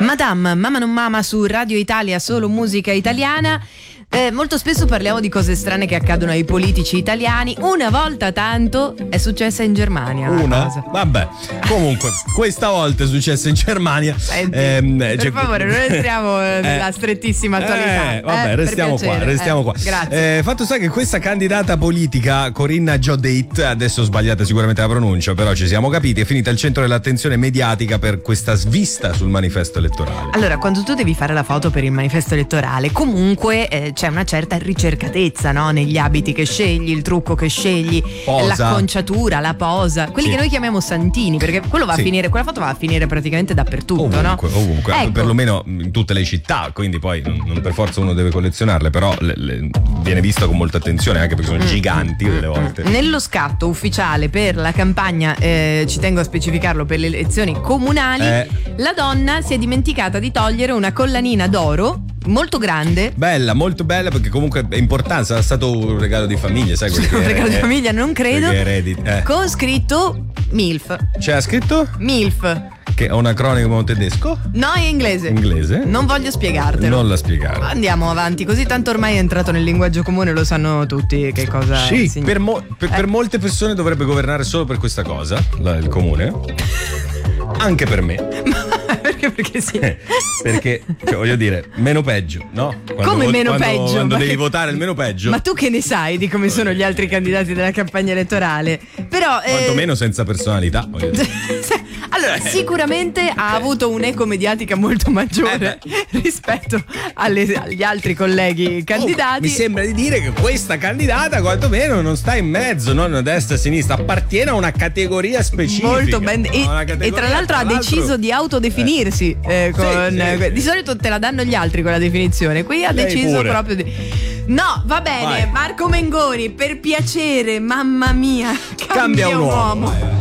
Madame, Mamma non mama su Radio Italia, solo musica italiana. Molto spesso parliamo di cose strane che accadono ai politici italiani. Una volta tanto è successa in Germania. Vabbè, comunque questa volta è successa in Germania. Senti, per favore, non entriamo nella strettissima attualità. Vabbè, restiamo qua. Grazie. Fatto sta che questa candidata politica, Corinna Jodeit, adesso sbagliate sicuramente la pronuncia, però ci siamo capiti, è finita al centro dell'attenzione mediatica per questa svista sul manifesto elettorale. Allora, quando tu devi fare la foto per il manifesto elettorale, comunque c'è una certa ricercatezza, no? Negli abiti che scegli, il trucco che scegli, l'acconciatura, la posa, quelli che noi chiamiamo santini, perché quello va a finire, quella foto va a finire praticamente dappertutto, ovunque, ecco. Perlomeno in tutte le città, quindi poi non per forza uno deve collezionarle, però viene visto con molta attenzione, anche perché sono giganti delle volte. Nello scatto ufficiale per la campagna, ci tengo a specificarlo, per le elezioni comunali, la donna si è dimenticata di togliere una collanina d'oro molto grande, molto bella, perché comunque è importante, sarà stato un regalo di famiglia, sai, un regalo di famiglia, non credo, con scritto MILF. C'era scritto? MILF, che è un acronimo tedesco? No, è inglese. Non voglio spiegartelo. Non la spiegare. Andiamo avanti, così tanto ormai è entrato nel linguaggio comune, lo sanno tutti che cosa significa. Per molte persone dovrebbe governare solo per questa cosa, il comune. Anche per me. Perché sì. Perché, voglio dire, meno peggio, no? Quando devi votare il meno peggio. Ma tu che ne sai di come sono gli altri candidati della campagna elettorale? Però quantomeno senza personalità, voglio dire. Allora, sicuramente ha avuto un'eco mediatica molto maggiore rispetto agli altri colleghi candidati. Mi sembra di dire che questa candidata quantomeno non sta in mezzo, non a destra e a sinistra, appartiene a una categoria specifica. Molto ben, e tra l'altro ha deciso di autodefinirsi. Di solito te la danno gli altri quella definizione. Qui ha deciso proprio di. No, va bene. Vai. Marco Mengoni, per piacere, mamma mia, cambia un uomo.